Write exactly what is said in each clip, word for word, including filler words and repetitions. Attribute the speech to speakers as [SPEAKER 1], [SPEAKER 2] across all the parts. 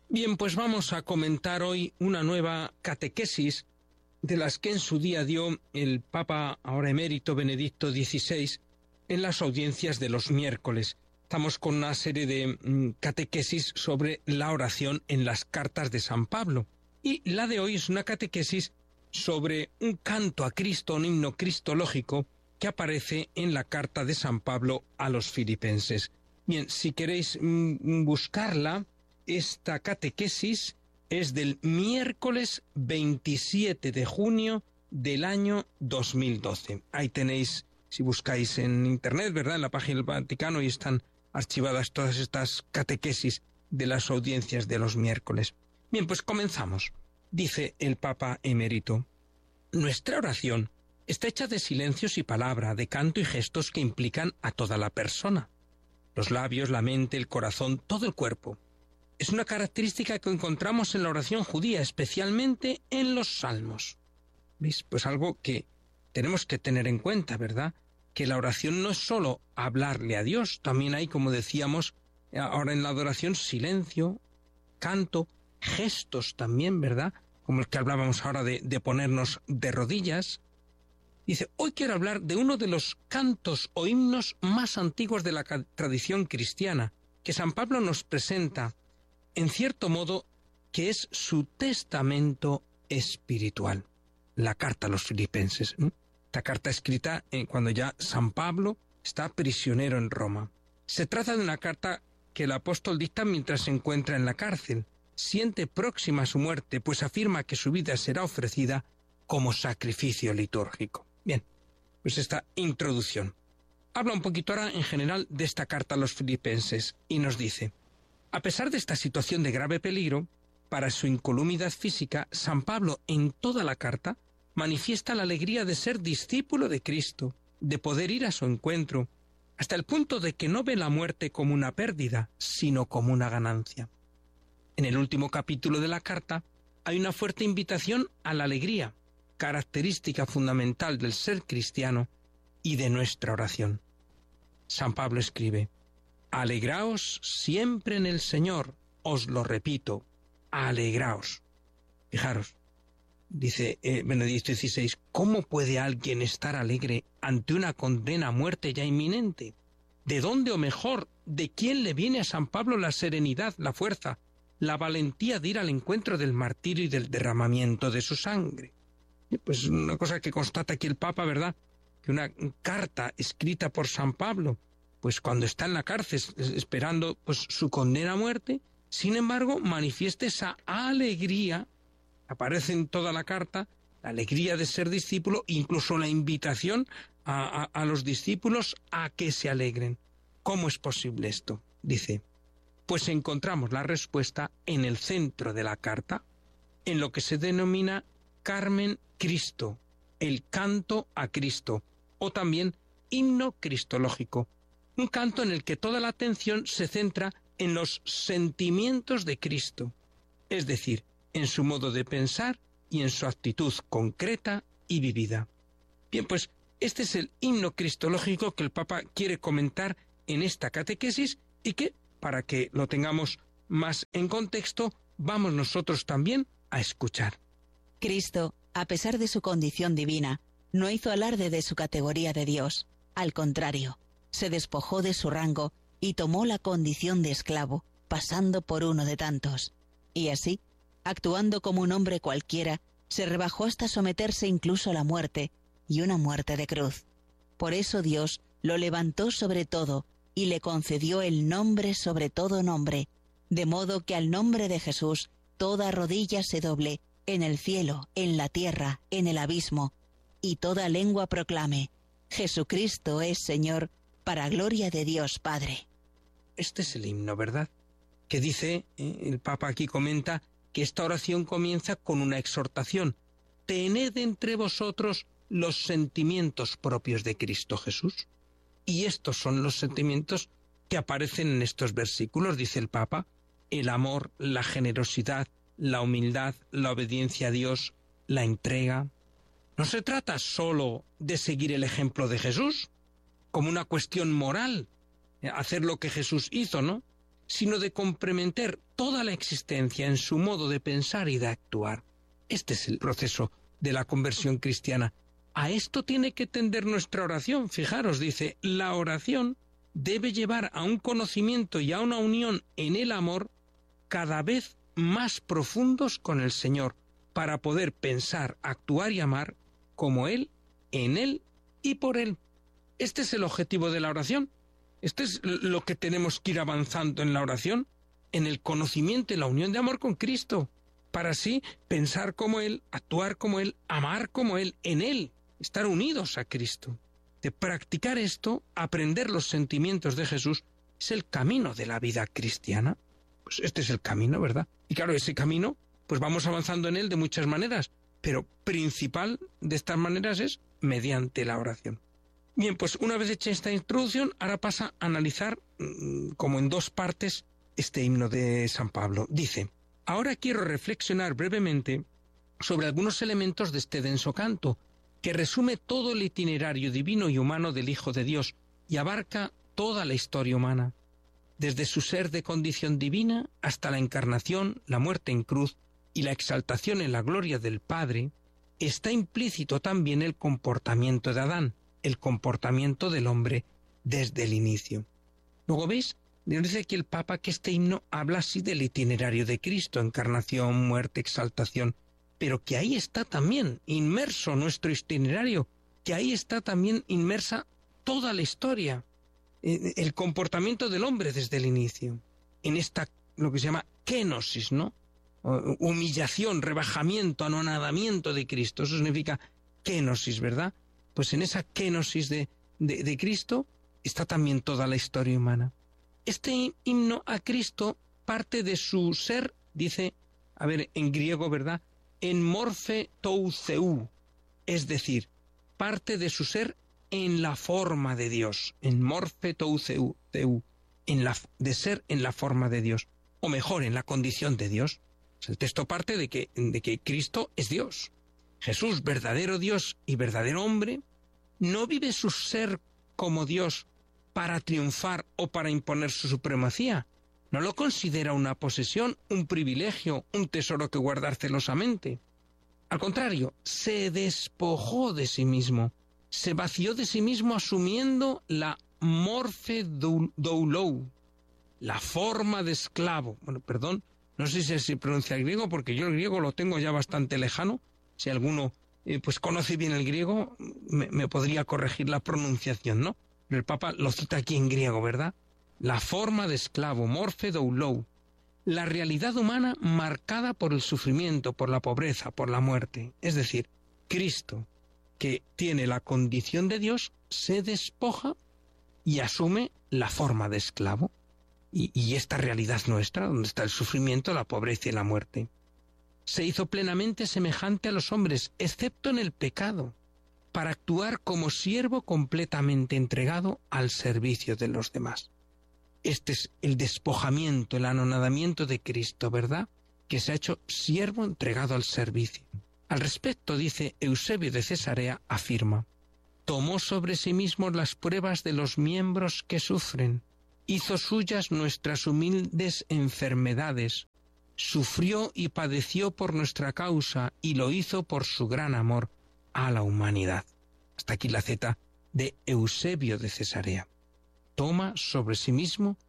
[SPEAKER 1] Bien, pues vamos a comentar hoy una nueva catequesis de las que en su día dio el Papa ahora emérito Benedicto dieciséis en las audiencias de los miércoles. Estamos con una serie de mm, catequesis sobre la oración en las cartas de San Pablo. Y la de hoy es una catequesis sobre un canto a Cristo, un himno cristológico que aparece en la carta de San Pablo a los filipenses. Bien, si queréis mm, buscarla, esta catequesis es del miércoles veintisiete de junio del año dos mil doce. Ahí tenéis, si buscáis en internet, ¿verdad?, en la página del Vaticano, y están archivadas todas estas catequesis de las audiencias de los miércoles. Bien, pues comenzamos. Dice el Papa emérito: nuestra oración está hecha de silencios y palabra, de canto y gestos que implican a toda la persona. Los labios, la mente, el corazón, todo el cuerpo. Es una característica que encontramos en la oración judía, especialmente en los salmos. ¿Veis? Pues algo que tenemos que tener en cuenta, ¿verdad? Que la oración no es solo hablarle a Dios, también hay, como decíamos ahora en la adoración, silencio, canto, gestos también, ¿verdad? Como el que hablábamos ahora de, de ponernos de rodillas. Dice, hoy quiero hablar de uno de los cantos o himnos más antiguos de la tradición cristiana, que San Pablo nos presenta, en cierto modo, que es su testamento espiritual. La carta a los filipenses. ¿eh? Esta carta escrita eh, cuando ya San Pablo está prisionero en Roma. Se trata de una carta que el apóstol dicta mientras se encuentra en la cárcel. Siente próxima a su muerte, pues afirma que su vida será ofrecida como sacrificio litúrgico. Bien, pues esta introducción. Habla un poquito ahora en general de esta carta a los filipenses y nos dice: a pesar de esta situación de grave peligro, para su incolumidad física, San Pablo en toda la carta manifiesta la alegría de ser discípulo de Cristo, de poder ir a su encuentro, hasta el punto de que no ve la muerte como una pérdida, sino como una ganancia. En el último capítulo de la carta hay una fuerte invitación a la alegría, característica fundamental del ser cristiano y de nuestra oración. San Pablo escribe: alegraos siempre en el Señor, os lo repito, alegraos. Fijaros, dice eh, Benedicto dieciséis, ¿cómo puede alguien estar alegre ante una condena a muerte ya inminente? ¿De dónde, o mejor, de quién le viene a San Pablo la serenidad, la fuerza, la valentía de ir al encuentro del martirio y del derramamiento de su sangre? Pues una cosa que constata aquí el Papa, ¿verdad? Que una carta escrita por San Pablo, pues cuando está en la cárcel esperando pues su condena a muerte, sin embargo manifiesta esa alegría, aparece en toda la carta, la alegría de ser discípulo, incluso la invitación a, a, a los discípulos a que se alegren. ¿Cómo es posible esto? Dice, pues encontramos la respuesta en el centro de la carta, en lo que se denomina Carmen Cristo, el canto a Cristo, o también himno cristológico, un canto en el que toda la atención se centra en los sentimientos de Cristo, es decir, en su modo de pensar y en su actitud concreta y vivida. Bien, pues este es el himno cristológico que el Papa quiere comentar en esta catequesis y que, para que lo tengamos más en contexto, vamos nosotros también a escuchar.
[SPEAKER 2] Cristo, a pesar de su condición divina, no hizo alarde de su categoría de Dios. Al contrario, se despojó de su rango y tomó la condición de esclavo, pasando por uno de tantos. Y así, actuando como un hombre cualquiera, se rebajó hasta someterse incluso a la muerte, y una muerte de cruz. Por eso Dios lo levantó sobre todo y le concedió el nombre sobre todo nombre, de modo que al nombre de Jesús toda rodilla se doble, en el cielo, en la tierra, en el abismo, y toda lengua proclame: Jesucristo es Señor, para gloria de Dios Padre.
[SPEAKER 1] Este es el himno, ¿verdad? Que dice, eh, el Papa aquí comenta, que esta oración comienza con una exhortación: tened entre vosotros los sentimientos propios de Cristo Jesús. Y estos son los sentimientos que aparecen en estos versículos, dice el Papa: el amor, la generosidad, la humildad, la obediencia a Dios, la entrega. No se trata solo de seguir el ejemplo de Jesús, como una cuestión moral, hacer lo que Jesús hizo, ¿no? sino de comprender toda la existencia en su modo de pensar y de actuar. Este es el proceso de la conversión cristiana. A esto tiene que tender nuestra oración. Fijaros, dice, la oración debe llevar a un conocimiento y a una unión en el amor cada vez más profundos con el Señor, para poder pensar, actuar y amar como Él, en Él y por Él. Este es el objetivo de la oración. Este es lo que tenemos que ir avanzando en la oración, en el conocimiento y la unión de amor con Cristo, para así pensar como Él, actuar como Él, amar como Él, en Él, estar unidos a Cristo. De practicar esto, aprender los sentimientos de Jesús, es el camino de la vida cristiana. Pues este es el camino, ¿verdad? Y claro, ese camino, pues vamos avanzando en él de muchas maneras, pero principal de estas maneras es mediante la oración. Bien, pues una vez hecha esta introducción, ahora pasa a analizar, como en dos partes, este himno de San Pablo. Dice: ahora quiero reflexionar brevemente sobre algunos elementos de este denso canto, que resume todo el itinerario divino y humano del Hijo de Dios y abarca toda la historia humana, desde su ser de condición divina hasta la encarnación, la muerte en cruz y la exaltación en la gloria del Padre. Está implícito también el comportamiento de Adán, el comportamiento del hombre desde el inicio. Luego veis, dice aquí el Papa que este himno habla así del itinerario de Cristo, encarnación, muerte, exaltación, pero que ahí está también inmerso nuestro itinerario, que ahí está también inmersa toda la historia, el comportamiento del hombre desde el inicio, en esta, lo que se llama kenosis, ¿no? Humillación, rebajamiento, anonadamiento de Cristo. Eso significa kenosis, ¿verdad? Pues en esa kenosis de, de, de Cristo está también toda la historia humana. Este himno a Cristo parte de su ser, dice, a ver, en griego, ¿verdad? En morphe tou theou, es decir, parte de su ser en la forma de Dios, en morphe tou theou, en la, de ser en la forma de Dios, o mejor, en la condición de Dios. El texto parte de que, de que Cristo es Dios. Jesús, verdadero Dios y verdadero hombre, no vive su ser como Dios para triunfar o para imponer su supremacía. No lo considera una posesión, un privilegio, un tesoro que guardar celosamente. Al contrario, se despojó de sí mismo, se vació de sí mismo asumiendo la morphe doulou, la forma de esclavo. Bueno, perdón, no sé si se pronuncia el griego, porque yo el griego lo tengo ya bastante lejano. Si alguno eh, pues conoce bien el griego, me, me podría corregir la pronunciación, ¿no? Pero el Papa lo cita aquí en griego, ¿verdad? La forma de esclavo, morphe doulou, la realidad humana marcada por el sufrimiento, por la pobreza, por la muerte. Es decir, Cristo, que tiene la condición de Dios, se despoja y asume la forma de esclavo. Y, y esta realidad nuestra, donde está el sufrimiento, la pobreza y la muerte. Se hizo plenamente semejante a los hombres, excepto en el pecado, para actuar como siervo completamente entregado al servicio de los demás. Este es el despojamiento, el anonadamiento de Cristo, ¿verdad? Que se ha hecho siervo entregado al servicio. Al respecto, dice Eusebio de Cesarea, afirma: tomó sobre sí mismo las pruebas de los miembros que sufren, hizo suyas nuestras humildes enfermedades, sufrió y padeció por nuestra causa y lo hizo por su gran amor a la humanidad. Hasta aquí la cita de Eusebio de Cesarea. Toma sobre sí mismo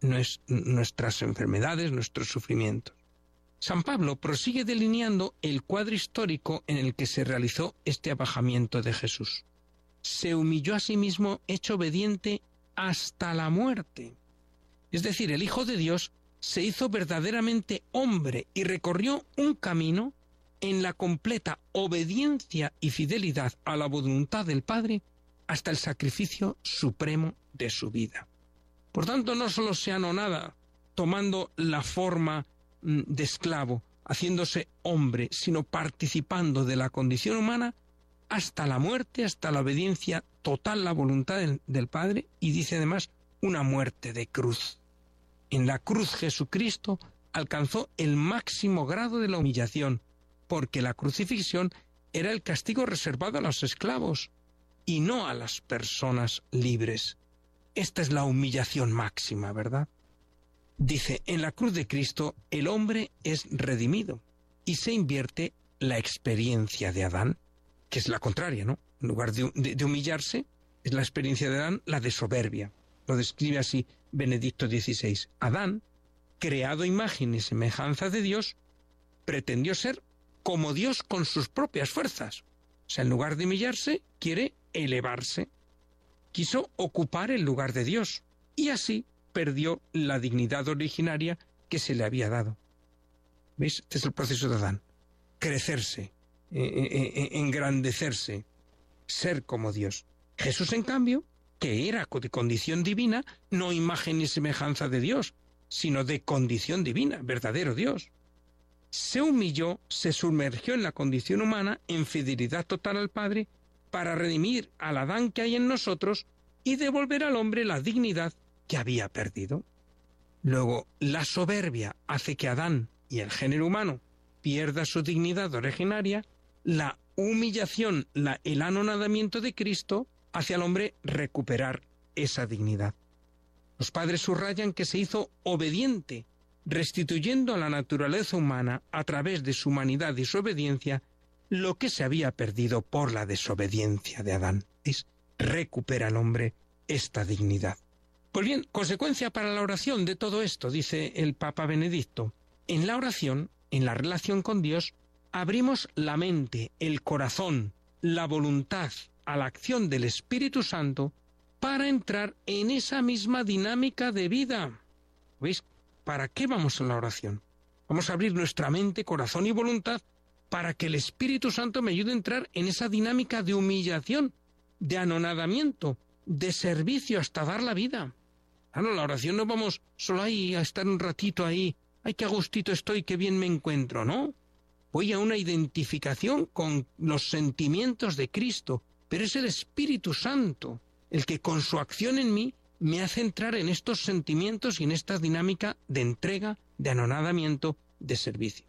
[SPEAKER 1] nuestras enfermedades, nuestros sufrimientos. San Pablo prosigue delineando el cuadro histórico en el que se realizó este abajamiento de Jesús. Se humilló a sí mismo, hecho obediente hasta la muerte. Es decir, el Hijo de Dios se hizo verdaderamente hombre y recorrió un camino en la completa obediencia y fidelidad a la voluntad del Padre hasta el sacrificio supremo de su vida. Por tanto, no solo se anonada tomando la forma de esclavo, haciéndose hombre, sino participando de la condición humana hasta la muerte, hasta la obediencia total a la voluntad del, del Padre, y dice además una muerte de cruz. En la cruz Jesucristo alcanzó el máximo grado de la humillación, porque la crucifixión era el castigo reservado a los esclavos y no a las personas libres. Esta es la humillación máxima, ¿verdad? Dice, en la cruz de Cristo el hombre es redimido y se invierte la experiencia de Adán, que es la contraria, ¿no? En lugar de, de, de humillarse, es la experiencia de Adán la de soberbia. Lo describe así Benedicto dieciséis. Adán, creado a imagen y semejanza de Dios, pretendió ser como Dios con sus propias fuerzas. O sea, en lugar de humillarse, quiere elevarse. Quiso ocupar el lugar de Dios y así perdió la dignidad originaria que se le había dado. ¿Veis? Este es el proceso de Adán. Crecerse, eh, eh, engrandecerse, ser como Dios. Jesús, en cambio, que era de condición divina, no imagen ni semejanza de Dios, sino de condición divina, verdadero Dios. Se humilló, se sumergió en la condición humana, en fidelidad total al Padre, para redimir al Adán que hay en nosotros y devolver al hombre la dignidad que había perdido. Luego, la soberbia hace que Adán y el género humano pierda su dignidad originaria. La humillación, la, el anonadamiento de Cristo hace al hombre recuperar esa dignidad. Los padres subrayan que se hizo obediente, restituyendo a la naturaleza humana, a través de su humanidad y su obediencia, lo que se había perdido por la desobediencia de Adán. Es recupera al hombre esta dignidad. Pues bien, consecuencia para la oración de todo esto, dice el Papa Benedicto. En la oración, en la relación con Dios, abrimos la mente, el corazón, la voluntad a la acción del Espíritu Santo para entrar en esa misma dinámica de vida. ¿Veis? ¿Para qué vamos a la oración? Vamos a abrir nuestra mente, corazón y voluntad para que el Espíritu Santo me ayude a entrar en esa dinámica de humillación, de anonadamiento, de servicio hasta dar la vida. Claro, la oración no vamos solo ahí a estar un ratito ahí, ay, qué a gustito estoy, qué bien me encuentro, ¿no? Voy a una identificación con los sentimientos de Cristo, pero es el Espíritu Santo el que con su acción en mí me hace entrar en estos sentimientos y en esta dinámica de entrega, de anonadamiento, de servicio.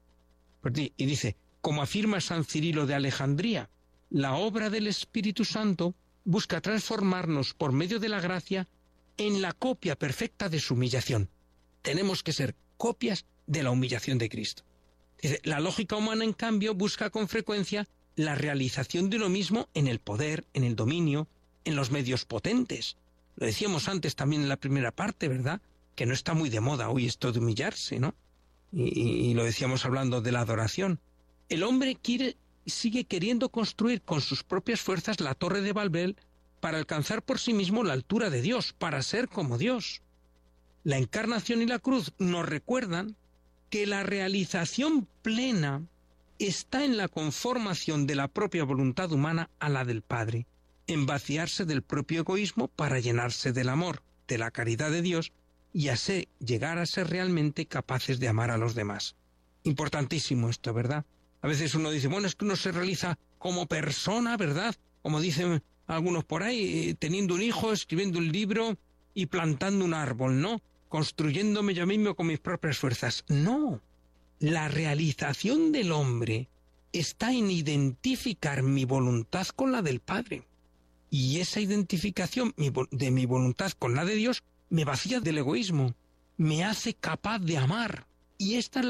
[SPEAKER 1] Y dice, como afirma San Cirilo de Alejandría, la obra del Espíritu Santo busca transformarnos por medio de la gracia en la copia perfecta de su humillación. Tenemos que ser copias de la humillación de Cristo. Dice, la lógica humana, en cambio, busca con frecuencia la realización de uno mismo en el poder, en el dominio, en los medios potentes. Lo decíamos antes también en la primera parte, ¿verdad? Que no está muy de moda hoy esto de humillarse, ¿no? Y, y, y lo decíamos hablando de la adoración. El hombre quiere, sigue queriendo construir con sus propias fuerzas la torre de Babel para alcanzar por sí mismo la altura de Dios, para ser como Dios. La encarnación y la cruz nos recuerdan que la realización plena está en la conformación de la propia voluntad humana a la del Padre, en vaciarse del propio egoísmo para llenarse del amor, de la caridad de Dios y así llegar a ser realmente capaces de amar a los demás. Importantísimo esto, ¿verdad? A veces uno dice, bueno, es que uno se realiza como persona, ¿verdad? Como dicen algunos por ahí, teniendo un hijo, escribiendo un libro y plantando un árbol, ¿no? Construyéndome yo mismo con mis propias fuerzas. No, la realización del hombre está en identificar mi voluntad con la del Padre. Y esa identificación de mi voluntad con la de Dios me vacía del egoísmo, me hace capaz de amar. Y esta es la